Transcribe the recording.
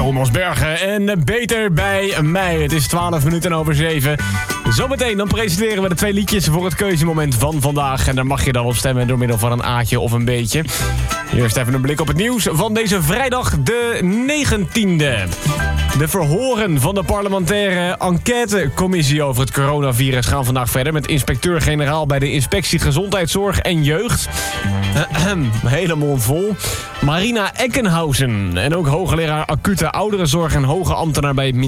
Rommelsbergen en Beter bij mij. Het is 7:12. Zometeen dan presenteren we de 2 liedjes voor het keuzemoment van vandaag. En daar mag je dan op stemmen door middel van een A'tje of een B'tje. Eerst even een blik op het nieuws van deze vrijdag de 19e. De verhoren van de parlementaire enquêtecommissie over het coronavirus gaan vandaag verder met inspecteur-generaal bij de Inspectie Gezondheidszorg en Jeugd. Hele mond vol. Marina Eckenhausen en ook hoogleraar acute ouderenzorg en hoge ambtenaar bij het